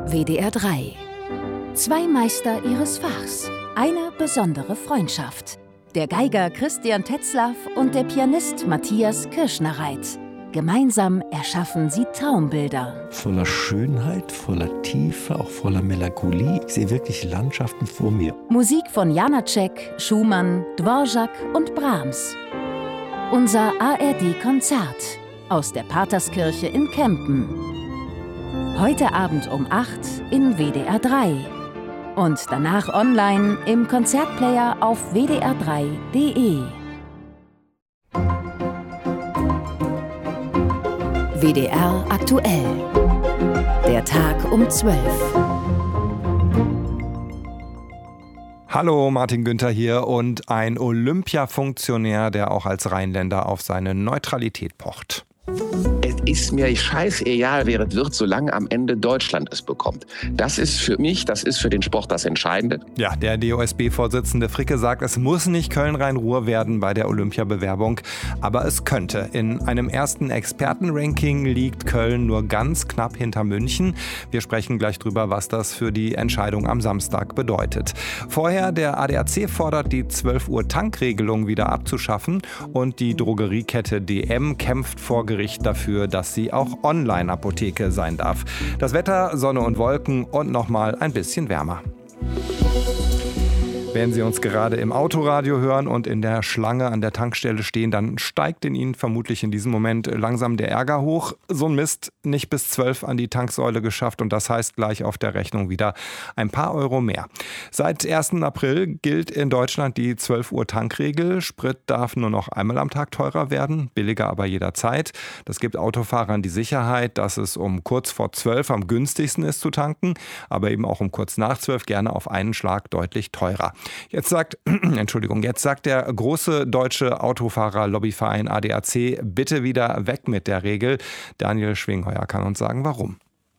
WDR 3. Zwei Meister ihres Fachs. Eine besondere Freundschaft. Der Geiger Christian Tetzlaff und der Pianist Matthias Kirschner-Reit. Gemeinsam erschaffen sie Traumbilder. Voller Schönheit, voller Tiefe, auch voller Melancholie. Ich sehe wirklich Landschaften vor mir. Musik von Janáček, Schumann, Dvořák und Brahms. Unser ARD-Konzert aus der Paterskirche in Kempen. Heute Abend um 8 in WDR 3. Und danach online im Konzertplayer auf wdr3.de. WDR aktuell. Der Tag um 12. Hallo, Martin Günther hier und ein Olympia-Funktionär, der auch als Rheinländer auf seine Neutralität pocht. Es ist mir scheißegal, wer es wird, solange am Ende Deutschland es bekommt. Das ist für mich, das ist für den Sport das Entscheidende. Ja, der DOSB-Vorsitzende Fricke sagt, es muss nicht Köln-Rhein-Ruhr werden bei der Olympiabewerbung, aber es könnte. In einem ersten Expertenranking liegt Köln nur ganz knapp hinter München. Wir sprechen gleich drüber, was das für die Entscheidung am Samstag bedeutet. Vorher, der ADAC fordert, die 12 Uhr Tankregelung wieder abzuschaffen und die Drogeriekette DM kämpft vor Gericht dafür, dass sie auch Online-Apotheke sein darf. Das Wetter, Sonne und Wolken und nochmal ein bisschen wärmer. Wenn Sie uns gerade im Autoradio hören und in der Schlange an der Tankstelle stehen, dann steigt in Ihnen vermutlich in diesem Moment langsam der Ärger hoch. So ein Mist, nicht bis 12 an die Tanksäule geschafft und das heißt gleich auf der Rechnung wieder ein paar Euro mehr. Seit 1. April gilt in Deutschland die 12 Uhr Tankregel. Sprit darf nur noch einmal am Tag teurer werden, billiger aber jederzeit. Das gibt Autofahrern die Sicherheit, dass es um kurz vor 12 am günstigsten ist zu tanken, aber eben auch um kurz nach 12 gerne auf einen Schlag deutlich teurer. Jetzt sagt der große deutsche Autofahrer-Lobbyverein ADAC, bitte wieder weg mit der Regel. Daniel Schwingheuer kann uns sagen, warum.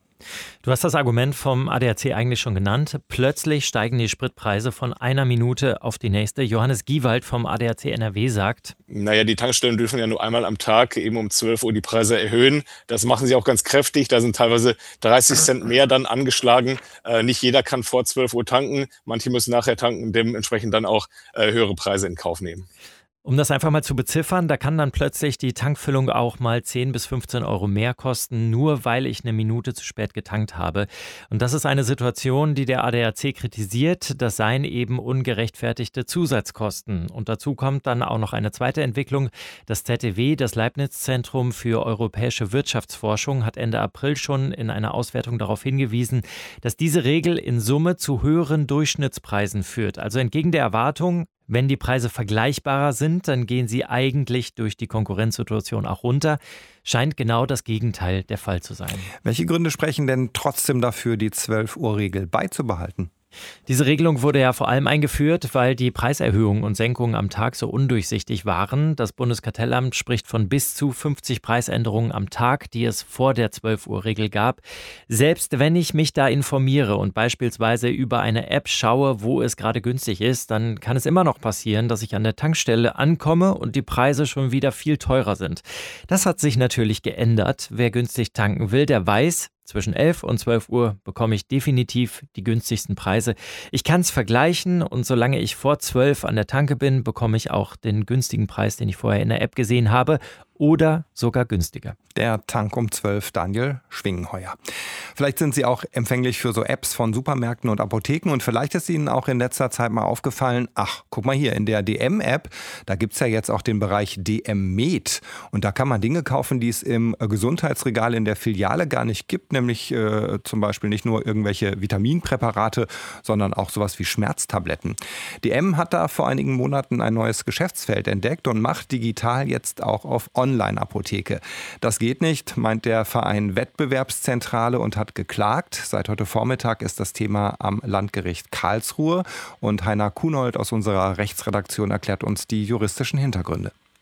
Du hast das Argument vom ADAC eigentlich schon genannt. Plötzlich steigen die Spritpreise von einer Minute auf die nächste. Johannes Giewald vom ADAC NRW sagt: Die Tankstellen dürfen ja nur einmal am Tag eben um 12 Uhr die Preise erhöhen. Das machen sie auch ganz kräftig. Da sind teilweise 30 Cent mehr dann angeschlagen. Nicht jeder kann vor 12 Uhr tanken. Manche müssen nachher tanken, dementsprechend dann auch höhere Preise in Kauf nehmen. Um das einfach mal zu beziffern, da kann dann plötzlich die Tankfüllung auch mal 10 bis 15 Euro mehr kosten, nur weil ich eine Minute zu spät getankt habe. Und das ist eine Situation, die der ADAC kritisiert. Das seien eben ungerechtfertigte Zusatzkosten. Und dazu kommt dann auch noch eine zweite Entwicklung. Das ZEW, das Leibniz-Zentrum für europäische Wirtschaftsforschung, hat Ende April schon in einer Auswertung darauf hingewiesen, dass diese Regel in Summe zu höheren Durchschnittspreisen führt. Also entgegen der Erwartung, wenn die Preise vergleichbarer sind, dann gehen sie eigentlich durch die Konkurrenzsituation auch runter. Scheint genau das Gegenteil der Fall zu sein. Welche Gründe sprechen denn trotzdem dafür, die 12-Uhr-Regel beizubehalten? Diese Regelung wurde ja vor allem eingeführt, weil die Preiserhöhungen und Senkungen am Tag so undurchsichtig waren. Das Bundeskartellamt spricht von bis zu 50 Preisänderungen am Tag, die es vor der 12-Uhr-Regel gab. Selbst wenn ich mich da informiere und beispielsweise über eine App schaue, wo es gerade günstig ist, dann kann es immer noch passieren, dass ich an der Tankstelle ankomme und die Preise schon wieder viel teurer sind. Das hat sich natürlich geändert. Wer günstig tanken will, der weiß, zwischen 11 und 12 Uhr bekomme ich definitiv die günstigsten Preise. Ich kann es vergleichen und solange ich vor 12 an der Tanke bin, bekomme ich auch den günstigen Preis, den ich vorher in der App gesehen habe. Oder sogar günstiger. Der Tank um 12, Daniel Schwingheuer. Vielleicht sind Sie auch empfänglich für so Apps von Supermärkten und Apotheken und vielleicht ist Ihnen auch in letzter Zeit mal aufgefallen, ach, guck mal hier, in der DM-App, da gibt es ja jetzt auch den Bereich DM Med und da kann man Dinge kaufen, die es im Gesundheitsregal in der Filiale gar nicht gibt, nämlich zum Beispiel nicht nur irgendwelche Vitaminpräparate, sondern auch sowas wie Schmerztabletten. DM hat da vor einigen Monaten ein neues Geschäftsfeld entdeckt und macht digital jetzt auch auf Online-Apotheke. Das geht nicht, meint der Verein Wettbewerbszentrale und hat geklagt. Seit heute Vormittag ist das Thema am Landgericht Karlsruhe und Heiner Kunold aus unserer Rechtsredaktion erklärt uns die juristischen Hintergründe.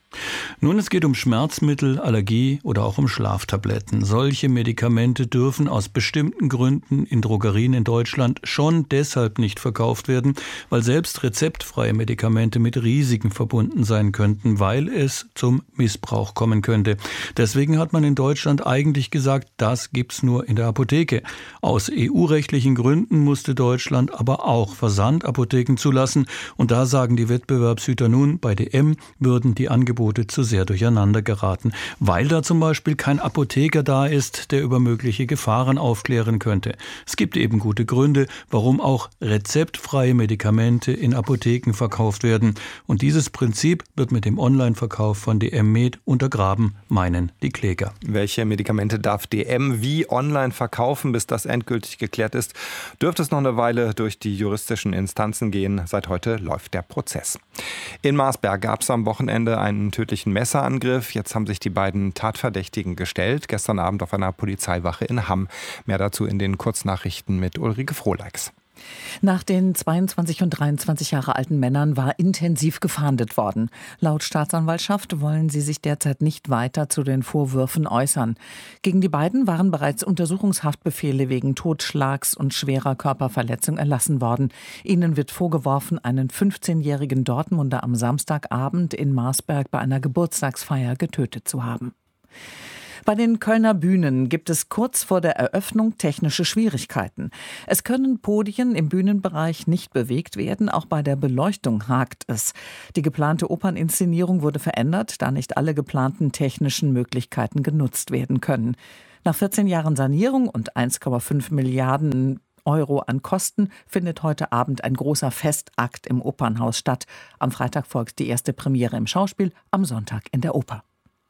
Nun, es geht um Schmerzmittel, Allergie oder auch um Schlaftabletten. Solche Medikamente dürfen aus bestimmten Gründen in Drogerien in Deutschland schon deshalb nicht verkauft werden, weil selbst rezeptfreie Medikamente mit Risiken verbunden sein könnten, weil es zum Missbrauch kommen könnte. Deswegen hat man in Deutschland eigentlich gesagt, das gibt's nur in der Apotheke. Aus EU-rechtlichen Gründen musste Deutschland aber auch Versandapotheken zulassen. Und da sagen die Wettbewerbshüter nun, bei DM würden die Angebote zu sehr durcheinander geraten, weil da zum Beispiel kein Apotheker da ist, der über mögliche Gefahren aufklären könnte. Es gibt eben gute Gründe, warum auch rezeptfreie Medikamente in Apotheken verkauft werden. Und dieses Prinzip wird mit dem Online-Verkauf von DM Med untergraben, meinen die Kläger. Welche Medikamente darf DM wie online verkaufen, bis das endgültig geklärt ist, dürfte es noch eine Weile durch die juristischen Instanzen gehen. Seit heute läuft der Prozess. In Marsberg gab es am Wochenende einen tödlichen Messerangriff. Jetzt haben sich die beiden Tatverdächtigen gestellt. Gestern Abend auf einer Polizeiwache in Hamm. Mehr dazu in den Kurznachrichten mit Ulrike Frohleix. Nach den 22 und 23 Jahre alten Männern war intensiv gefahndet worden. Laut Staatsanwaltschaft wollen sie sich derzeit nicht weiter zu den Vorwürfen äußern. Gegen die beiden waren bereits Untersuchungshaftbefehle wegen Totschlags und schwerer Körperverletzung erlassen worden. Ihnen wird vorgeworfen, einen 15-jährigen Dortmunder am Samstagabend in Marsberg bei einer Geburtstagsfeier getötet zu haben. Bei den Kölner Bühnen gibt es kurz vor der Eröffnung technische Schwierigkeiten. Es können Podien im Bühnenbereich nicht bewegt werden, auch bei der Beleuchtung hakt es. Die geplante Operninszenierung wurde verändert, da nicht alle geplanten technischen Möglichkeiten genutzt werden können. Nach 14 Jahren Sanierung und 1,5 Milliarden Euro an Kosten findet heute Abend ein großer Festakt im Opernhaus statt. Am Freitag folgt die erste Premiere im Schauspiel, am Sonntag in der Oper.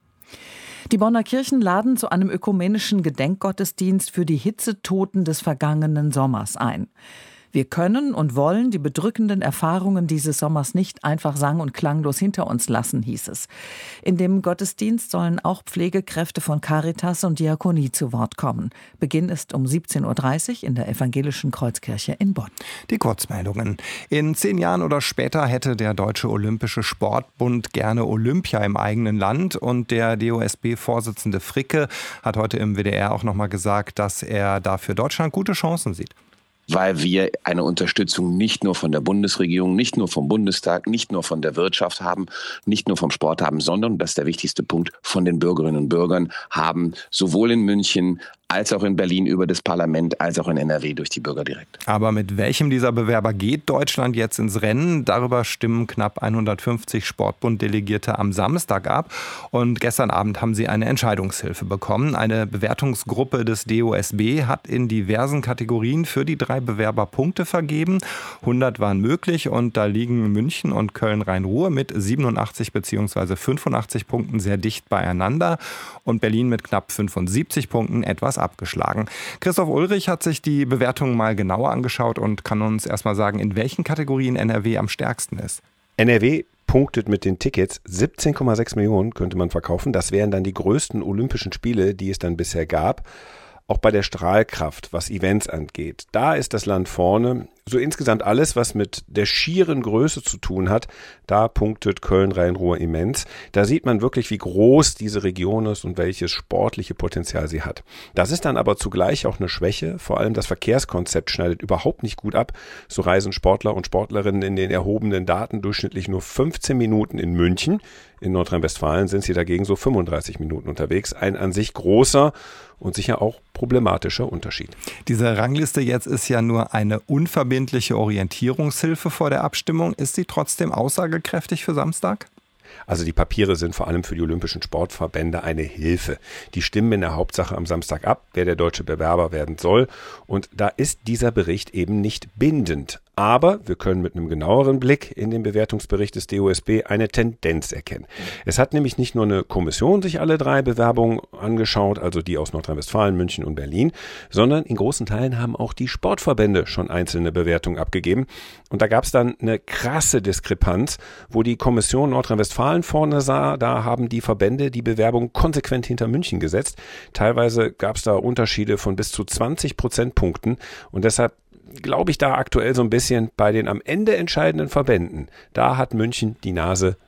Die Bonner Kirchen laden zu einem ökumenischen Gedenkgottesdienst für die Hitzetoten des vergangenen Sommers ein. Wir können und wollen die bedrückenden Erfahrungen dieses Sommers nicht einfach sang- und klanglos hinter uns lassen, hieß es. In dem Gottesdienst sollen auch Pflegekräfte von Caritas und Diakonie zu Wort kommen. Beginn ist um 17.30 Uhr in der Evangelischen Kreuzkirche in Bonn. Die Kurzmeldungen. In 10 Jahren oder später hätte der Deutsche Olympische Sportbund gerne Olympia im eigenen Land. Und der DOSB-Vorsitzende Fricke hat heute im WDR auch nochmal gesagt, dass er da für Deutschland gute Chancen sieht. Weil wir eine Unterstützung nicht nur von der Bundesregierung, nicht nur vom Bundestag, nicht nur von der Wirtschaft haben, nicht nur vom Sport haben, sondern, das ist der wichtigste Punkt, von den Bürgerinnen und Bürgern haben, sowohl in München als auch in Berlin über das Parlament, als auch in NRW durch die Bürger direkt. Aber mit welchem dieser Bewerber geht Deutschland jetzt ins Rennen? Darüber stimmen knapp 150 Sportbund-Delegierte am Samstag ab. Und gestern Abend haben sie eine Entscheidungshilfe bekommen. Eine Bewertungsgruppe des DOSB hat in diversen Kategorien für die 3 Bewerber Punkte vergeben. 100 waren möglich und da liegen München und Köln-Rhein-Ruhr mit 87 bzw. 85 Punkten sehr dicht beieinander und Berlin mit knapp 75 Punkten etwas abgeschlagen. Christoph Ulrich hat sich die Bewertungen mal genauer angeschaut und kann uns erstmal sagen, in welchen Kategorien NRW am stärksten ist. NRW punktet mit den Tickets. 17,6 Millionen könnte man verkaufen. Das wären dann die größten Olympischen Spiele, die es dann bisher gab. Auch bei der Strahlkraft, was Events angeht, da ist das Land vorne. So insgesamt alles, was mit der schieren Größe zu tun hat, da punktet Köln-Rhein-Ruhr immens. Da sieht man wirklich, wie groß diese Region ist und welches sportliche Potenzial sie hat. Das ist dann aber zugleich auch eine Schwäche. Vor allem das Verkehrskonzept schneidet überhaupt nicht gut ab. So reisen Sportler und Sportlerinnen in den erhobenen Daten durchschnittlich nur 15 Minuten in München. In Nordrhein-Westfalen sind sie dagegen so 35 Minuten unterwegs. Ein an sich großer und sicher auch problematischer Unterschied. Diese Rangliste jetzt ist ja nur eine unverbindliche Orientierungshilfe vor der Abstimmung. Ist sie trotzdem aussagekräftig für Samstag? Also die Papiere sind vor allem für die Olympischen Sportverbände eine Hilfe. Die stimmen in der Hauptsache am Samstag ab, wer der deutsche Bewerber werden soll. Und da ist dieser Bericht eben nicht bindend. Aber wir können mit einem genaueren Blick in den Bewertungsbericht des DOSB eine Tendenz erkennen. Es hat nämlich nicht nur eine Kommission sich alle 3 Bewerbungen angeschaut, also die aus Nordrhein-Westfalen, München und Berlin, sondern in großen Teilen haben auch die Sportverbände schon einzelne Bewertungen abgegeben. Und da gab es dann eine krasse Diskrepanz, wo die Kommission Nordrhein-Westfalen vorne sah, da haben die Verbände die Bewerbung konsequent hinter München gesetzt. Teilweise gab es da Unterschiede von bis zu 20 Prozentpunkten und deshalb glaube ich da aktuell so ein bisschen bei den am Ende entscheidenden Verbänden. Da hat München die Nase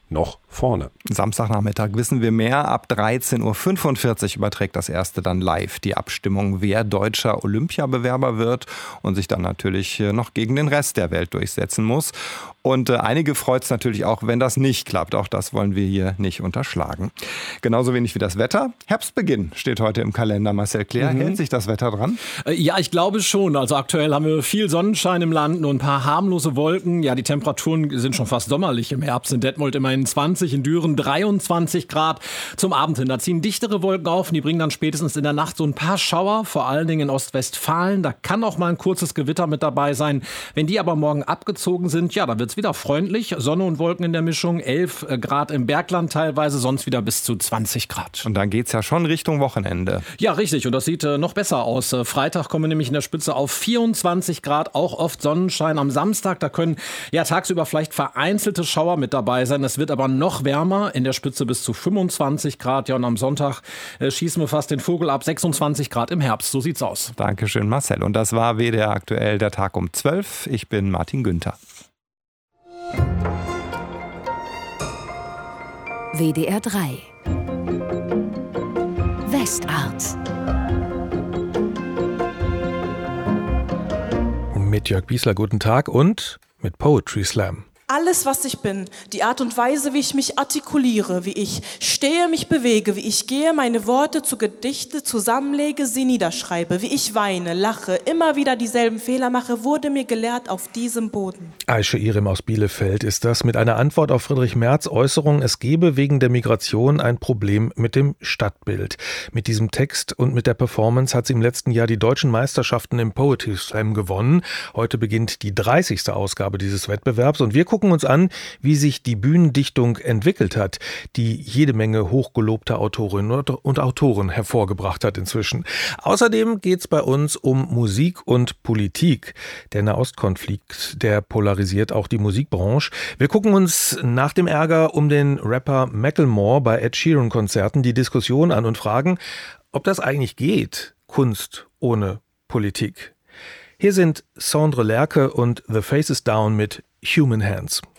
noch vorne. Samstagnachmittag wissen wir mehr. Ab 13.45 Uhr überträgt das Erste dann live die Abstimmung, wer deutscher Olympiabewerber wird und sich dann natürlich noch gegen den Rest der Welt durchsetzen muss. Und einige freut es natürlich auch, wenn das nicht klappt. Auch das wollen wir hier nicht unterschlagen. Genauso wenig wie das Wetter. Herbstbeginn steht heute im Kalender. Marcel Claire, hält sich das Wetter dran? Ja, ich glaube schon. Also aktuell haben wir viel Sonnenschein im Land, nur ein paar harmlose Wolken. Ja, die Temperaturen sind schon fast sommerlich im Herbst. In Detmold immerhin 20, in Düren 23 Grad. Zum Abend hin, da ziehen dichtere Wolken auf und die bringen dann spätestens in der Nacht so ein paar Schauer, vor allen Dingen in Ostwestfalen. Da kann auch mal ein kurzes Gewitter mit dabei sein. Wenn die aber morgen abgezogen sind, ja, da wird's wieder freundlich. Sonne und Wolken in der Mischung, 11 Grad im Bergland teilweise, sonst wieder bis zu 20 Grad. Und dann geht's ja schon Richtung Wochenende. Ja, richtig. Und das sieht noch besser aus. Freitag kommen wir nämlich in der Spitze auf 24 Grad, auch oft Sonnenschein. Am Samstag, da können ja tagsüber vielleicht vereinzelte Schauer mit dabei sein. Es wird aber noch wärmer, in der Spitze bis zu 25 Grad. Ja, und am Sonntag schießen wir fast den Vogel ab, 26 Grad im Herbst. So sieht's aus. Dankeschön, Marcel. Und das war WDR aktuell, der Tag um 12. Ich bin Martin Günther. WDR 3 Westart Mit Jörg Biesler, guten Tag, und mit Poetry Slam. Alles, was ich bin, die Art und Weise, wie ich mich artikuliere, wie ich stehe, mich bewege, wie ich gehe, meine Worte zu Gedichte zusammenlege, sie niederschreibe, wie ich weine, lache, immer wieder dieselben Fehler mache, wurde mir gelehrt auf diesem Boden. Aische Irim aus Bielefeld ist das mit einer Antwort auf Friedrich Merz' Äußerung, es gebe wegen der Migration ein Problem mit dem Stadtbild. Mit diesem Text und mit der Performance hat sie im letzten Jahr die deutschen Meisterschaften im Poetry Slam gewonnen. Heute beginnt die 30. Ausgabe dieses Wettbewerbs und wir gucken uns an, wie sich die Bühnendichtung entwickelt hat, die jede Menge hochgelobter Autorinnen und Autoren hervorgebracht hat inzwischen. Außerdem geht es bei uns um Musik und Politik. Der Nahostkonflikt, der polarisiert auch die Musikbranche. Wir gucken uns nach dem Ärger um den Rapper Macklemore bei Ed Sheeran-Konzerten die Diskussion an und fragen, ob das eigentlich geht, Kunst ohne Politik. Hier sind Sondre Lerche und The Faces Down mit Human Hands.